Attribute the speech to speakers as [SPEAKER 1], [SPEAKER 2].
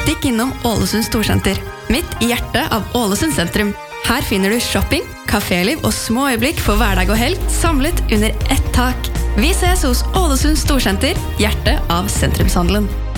[SPEAKER 1] stikk innom Ålesund Storsenter, midt I hjertet av Ålesund sentrum. Her finner du shopping, kaféliv og små øyeblikk for hverdag og helg, samlet under ett tak. Vi ses hos Ålesund Storsenter, hjertet av sentrumshandelen.